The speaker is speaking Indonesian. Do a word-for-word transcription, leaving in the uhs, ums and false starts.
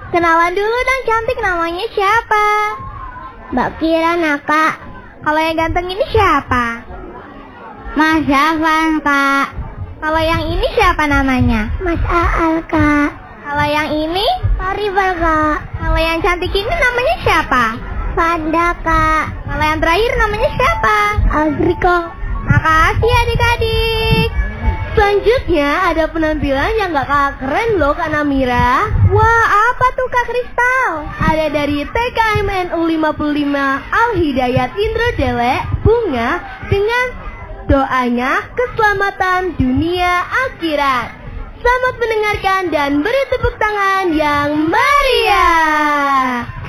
Kenalan dulu dong cantik, namanya siapa? Mbak Kira Kak. Kalau yang ganteng ini siapa? Mas Zafan Kak. Kalau yang ini siapa namanya? Mas Aal Kak. Kalau yang ini? Paribal Kak. Kalau yang cantik ini namanya siapa? Fanda Kak. Kalau yang terakhir namanya siapa? Azriko. Makasih adik-adik. Selanjutnya ada penampilan yang gak kalah keren loh Kak Namira. Wah, apa tuh Kak Kristal? Ada dari T K M N U lima puluh lima Al Hidayat Indro Delek Bunga dengan doanya keselamatan dunia akhirat. Selamat mendengarkan dan beri tepuk tangan yang meriah.